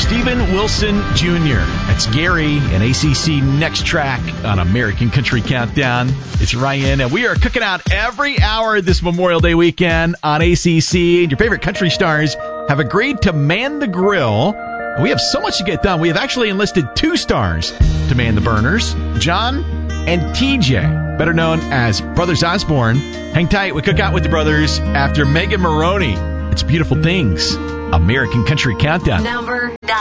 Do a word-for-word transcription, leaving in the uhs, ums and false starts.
Steven Wilson Junior That's Gary and A C C Next Track on American Country Countdown. It's Ryan, and we are cooking out every hour this Memorial Day weekend on A C C. And your favorite country stars have agreed to man the grill. We have so much to get done. We have actually enlisted two stars to man the burners, John and T J, better known as Brothers Osborne. Hang tight. We cook out with the brothers after Megan Maroney. It's Beautiful Things, American Country Countdown. Number